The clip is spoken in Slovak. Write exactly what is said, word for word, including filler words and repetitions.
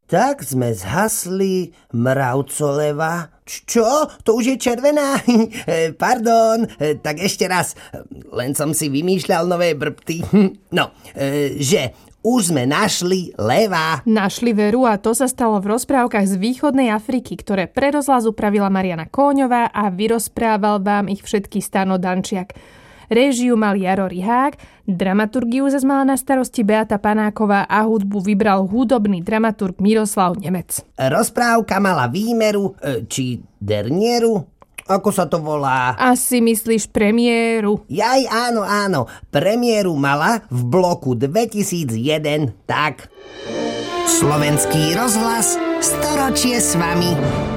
Tak sme zhasli mravcoleva. Čo? To už je červená? Pardon, tak ešte raz. Len som si vymýšľal nové brbty. No, že už sme našli leva. Našli veru a to sa stalo v rozprávkach z východnej Afriky, ktoré pre rozhlas upravila Mariana Kóňová a vyrozprával vám ich všetky Stano Dančiak. Réžiu mal Jaro Rihák, dramaturgiu zas mala na starosti Beata Panáková a hudbu vybral hudobný dramaturg Miroslav Nemec. Rozprávka mala výmeru, či dernieru, ako sa to volá? Asi myslíš premiéru. Jaj, áno, áno, premiéru mala v bloku dvetisícjeden, tak. Slovenský rozhlas, storočie s vami.